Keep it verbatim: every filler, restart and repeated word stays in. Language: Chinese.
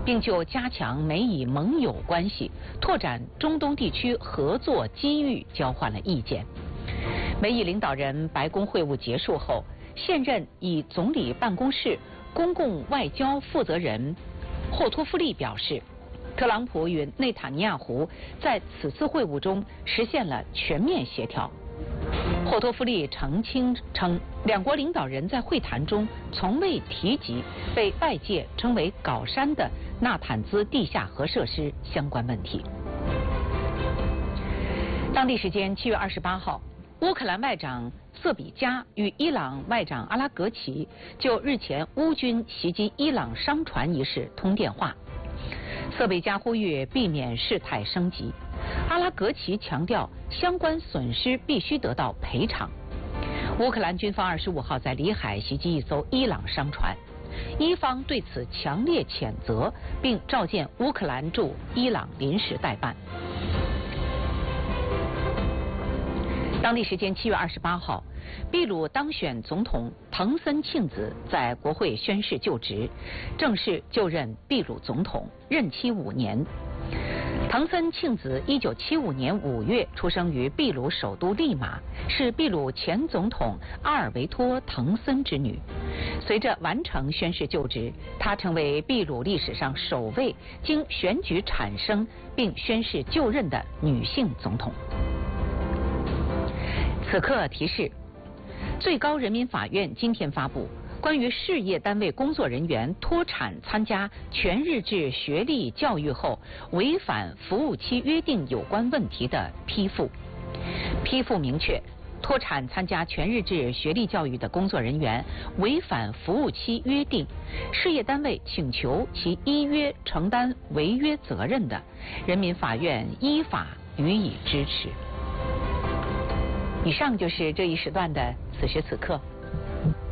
并就加强美以盟友关系、拓展中东地区合作机遇交换了意见。美以领导人白宫会晤结束后，现任以总理办公室公共外交负责人霍托夫利表示，特朗普与内塔尼亚胡在此次会晤中实现了全面协调。霍托夫利澄清称，两国领导人在会谈中从未提及被外界称为搞山的纳坦兹地下核设施相关问题。当地时间七月二十八号，乌克兰外长瑟比加与伊朗外长阿拉格齐就日前乌军袭击伊朗商船一事通电话。瑟比加呼吁避免事态升级，阿拉格齐强调相关损失必须得到赔偿。乌克兰军方二十五号在里海袭击一艘伊朗商船，伊方对此强烈谴责，并召见乌克兰驻伊朗临时代办。当地时间七月二十八号，秘鲁当选总统藤森庆子在国会宣誓就职，正式就任秘鲁总统，任期五年。藤森庆子一九七五年五月出生于秘鲁首都利马，是秘鲁前总统阿尔维托·藤森之女。随着完成宣誓就职，她成为秘鲁历史上首位经选举产生并宣誓就任的女性总统。此刻提示：最高人民法院今天发布关于事业单位工作人员脱产参加全日制学历教育后违反服务期约定有关问题的批复。批复明确，脱产参加全日制学历教育的工作人员违反服务期约定，事业单位请求其依约承担违约责任的，人民法院依法予以支持。以上就是这一时段的此时此刻。